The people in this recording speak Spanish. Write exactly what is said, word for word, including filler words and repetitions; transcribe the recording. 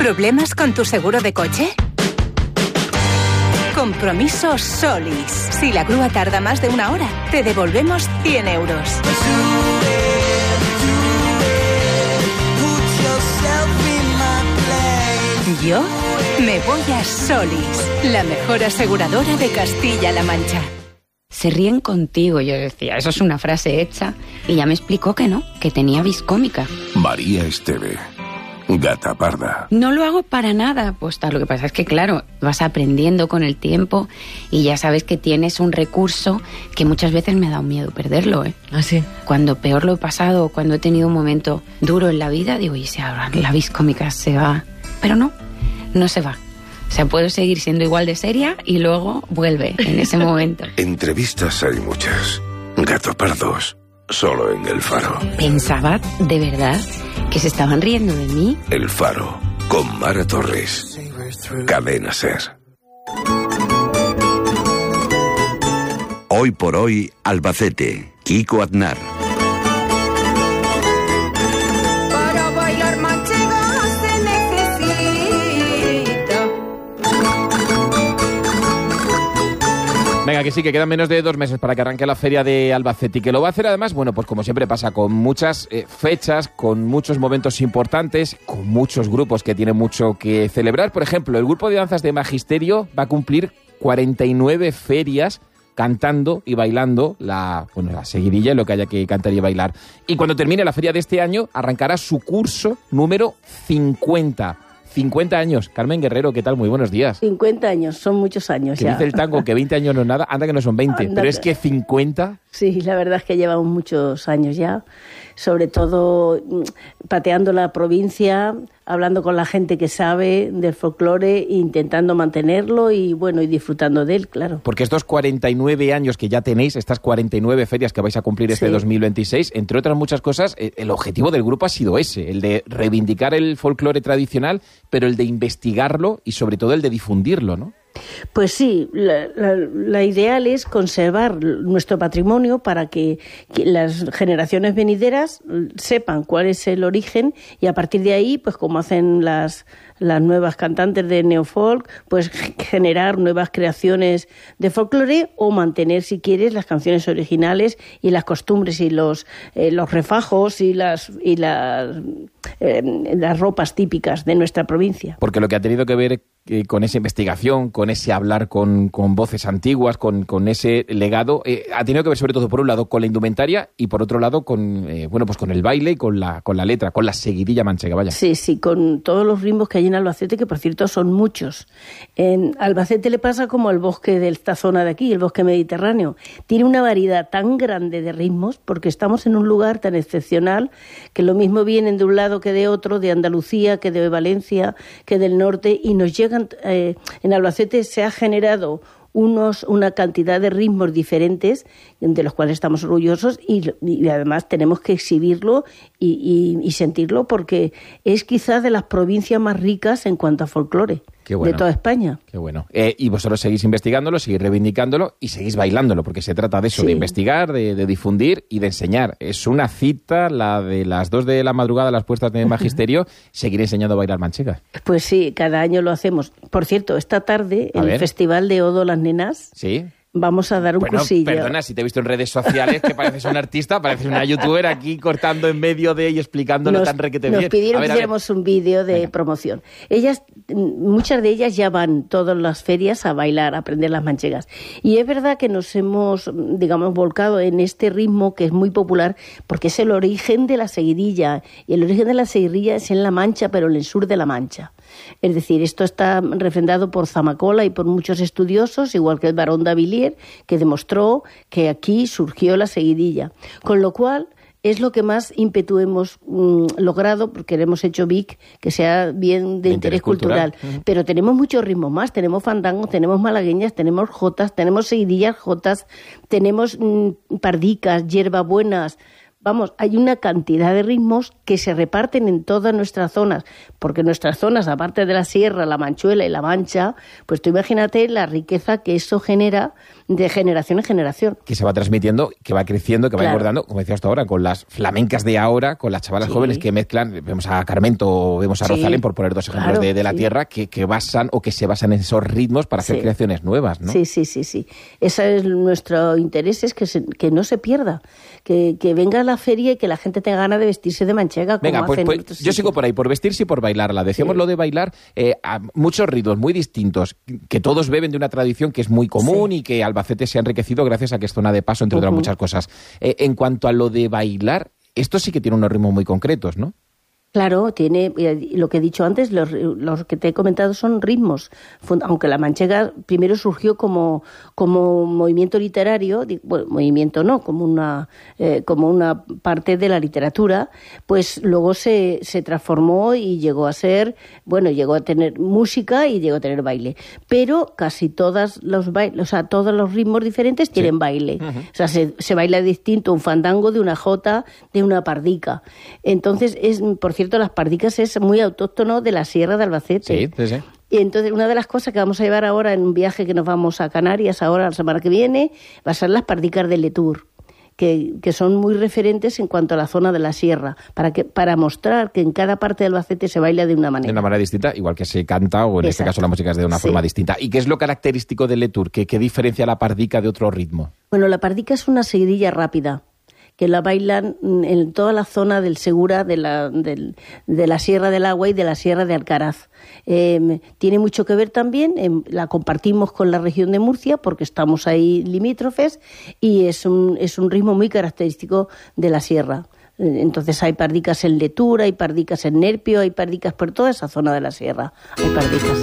¿Problemas con tu seguro de coche? Compromiso Solis. Si la grúa tarda más de una hora, te devolvemos cien euros. Yo me voy a Solis, la mejor aseguradora de Castilla-La Mancha. Se ríen contigo, yo decía, eso es una frase hecha. Y ya me explicó que no, que tenía vis cómica. María Esteve, gata parda. No lo hago para nada, pues tal. Lo que pasa es que, claro, vas aprendiendo con el tiempo y ya sabes que tienes un recurso que muchas veces me ha dado miedo perderlo, ¿eh? ¿Ah, sí? Cuando peor lo he pasado, cuando he tenido un momento duro en la vida, digo, y si ahora la vis cómica se va. Pero no, no se va. O sea, puedo seguir siendo igual de seria y luego vuelve en ese momento. Entrevistas hay muchas. Gato pardos, solo en El Faro. Pensaba, de verdad, que se estaban riendo de mí. El Faro, con Mara Torres. Cadena Ser. Hoy por hoy, Albacete. Kiko Aznar. Venga, que sí, que quedan menos de dos meses para que arranque la feria de Albacete y que lo va a hacer además, bueno, pues como siempre pasa, con muchas eh, fechas, con muchos momentos importantes, con muchos grupos que tienen mucho que celebrar. Por ejemplo, el grupo de danzas de Magisterio va a cumplir cuarenta y nueve ferias cantando y bailando la, bueno, la seguidilla, lo que haya que cantar y bailar. Y cuando termine la feria de este año, arrancará su curso número cincuenta. cincuenta años. Carmen Guerrero, ¿qué tal? Muy buenos días. cincuenta años, son muchos años que ya. Dice el tango que veinte años no es nada, anda que no son veinte, Anda, pero es que cincuenta... Sí, la verdad es que llevamos muchos años ya, sobre todo pateando la provincia, hablando con la gente que sabe del folclore, intentando mantenerlo y bueno, y disfrutando de él, claro. Porque estos cuarenta y nueve años que ya tenéis, estas cuarenta y nueve ferias que vais a cumplir este sí. dos mil veintiséis, entre otras muchas cosas, el objetivo del grupo ha sido ese, el de reivindicar el folclore tradicional, pero el de investigarlo y sobre todo el de difundirlo, ¿no? Pues sí, la, la, la ideal es conservar nuestro patrimonio para que, que las generaciones venideras sepan cuál es el origen y a partir de ahí, pues como hacen las, las nuevas cantantes de neofolk, pues generar nuevas creaciones de folclore o mantener, si quieres, las canciones originales y las costumbres y los, eh, los refajos y las, y las, eh, las ropas típicas de nuestra provincia. Porque lo que ha tenido que ver eh, con esa investigación, con ese hablar con, con voces antiguas, con, con ese legado, eh, ha tenido que ver sobre todo, por un lado, con la indumentaria y por otro lado, con eh, bueno pues con el baile y con la, con la letra, con la seguidilla manchega, vaya. Sí, sí, con todos los ritmos que hay en Albacete, que por cierto son muchos. En Albacete le pasa como el bosque de esta zona de aquí, el bosque mediterráneo. Tiene una variedad tan grande de ritmos porque estamos en un lugar tan excepcional que lo mismo vienen de un lado que de otro, de Andalucía, que de Valencia, que del norte, y nos llegan... Eh, en Albacete se ha generado unos, una cantidad de ritmos diferentes de los cuales estamos orgullosos y, y además tenemos que exhibirlo y, y, y sentirlo porque es quizás de las provincias más ricas en cuanto a folclore. Qué bueno. De toda España. Qué bueno. Eh, y vosotros seguís investigándolo, seguís reivindicándolo y seguís bailándolo, porque se trata de eso, sí. de investigar, de, de difundir y de enseñar. Es una cita, la de las dos de la madrugada, las puestas de Magisterio, seguir enseñando a bailar manchega. Pues sí, cada año lo hacemos. Por cierto, esta tarde, en el Festival de Odo Las Nenas... Sí. Vamos a dar un bueno, cursillo. Perdona, si te he visto en redes sociales que pareces un artista, pareces una youtuber aquí cortando en medio de y explicándolo nos, tan requete bien. Nos pidieron que hiciéramos un vídeo de Venga. promoción. Ellas, muchas de ellas ya van todas las ferias a bailar, a aprender las manchegas. Y es verdad que nos hemos, digamos, volcado en este ritmo que es muy popular porque es el origen de la seguidilla. Y el origen de la seguidilla es en La Mancha, pero en el sur de La Mancha. Es decir, esto está refrendado por Zamacola y por muchos estudiosos, igual que el barón d'Avilliers, que demostró que aquí surgió la seguidilla. Con lo cual, es lo que más ímpetu hemos mm, logrado, porque le hemos hecho Vic, que sea bien de, de interés, interés cultural. cultural. Uh-huh. Pero tenemos muchos ritmos más, tenemos fandangos, tenemos malagueñas, tenemos jotas, tenemos seguidillas jotas, tenemos mm, pardicas, hierbabuenas. Vamos, hay una cantidad de ritmos que se reparten en todas nuestras zonas, porque nuestras zonas, aparte de la sierra, la Manchuela y la Mancha, pues tú imagínate la riqueza que eso genera de generación en generación. Que se va transmitiendo, que va creciendo, que va Claro. engordando, como decías hasta ahora, con las flamencas de ahora, con las chavalas Sí. jóvenes que mezclan, vemos a Carmento o vemos a Sí. Rosalén, por poner dos ejemplos Claro, de, de la sí. tierra, que, que basan o que se basan en esos ritmos para hacer Sí. creaciones nuevas, ¿no? Sí, sí, sí, sí. Ese es nuestro interés, es que, se- que no se pierda, que, que venga a la feria y que la gente tenga ganas de vestirse de manchega. Como Venga, pues, hacen pues en otros yo sitios. sigo por ahí, por vestirse y por bailarla. Decíamos Sí. lo de bailar, eh, a muchos ritmos muy distintos, que todos beben de una tradición que es muy común Sí. y que Albacete se ha enriquecido gracias a que es zona de paso, entre otras Ujú. muchas cosas. Eh, en cuanto a lo de bailar, esto sí que tiene unos ritmos muy concretos, ¿no? Claro, tiene eh, lo que he dicho antes, los, los que te he comentado son ritmos. Fun- Aunque la manchega primero surgió como, como movimiento literario, di- bueno, movimiento no, como una, eh, como una parte de la literatura, pues luego se, se transformó y llegó a ser, bueno, llegó a tener música y llegó a tener baile. Pero casi todas los bailes, o sea, todos los ritmos diferentes tienen baile. O sea, se, se baila distinto un fandango de una jota, de una pardica. Entonces, es, por cierto, las pardicas es muy autóctono de la Sierra de Albacete. Sí, sí, sí. Y entonces, una de las cosas que vamos a llevar ahora en un viaje que nos vamos a Canarias ahora, la semana que viene, va a ser las pardicas de Letour, que, que son muy referentes en cuanto a la zona de la sierra, para que para mostrar que en cada parte de Albacete se baila de una De manera. una manera distinta, igual que se canta o en este Exacto. caso la música es de una Sí. forma distinta. ¿Y qué es lo característico del Letour? ¿Qué, qué diferencia la pardica de otro ritmo? Bueno, la pardica es una seguidilla rápida, que la bailan en toda la zona del Segura, de la, del- de la Sierra del Agua y de la Sierra de Alcaraz. Eh, tiene mucho que ver también, eh, la compartimos con la región de Murcia porque estamos ahí limítrofes y es un, es un ritmo muy característico de la sierra. Eh, Entonces hay pardicas en Letura, hay pardicas en Nerpio, hay pardicas por toda esa zona de la sierra. Hay pardicas.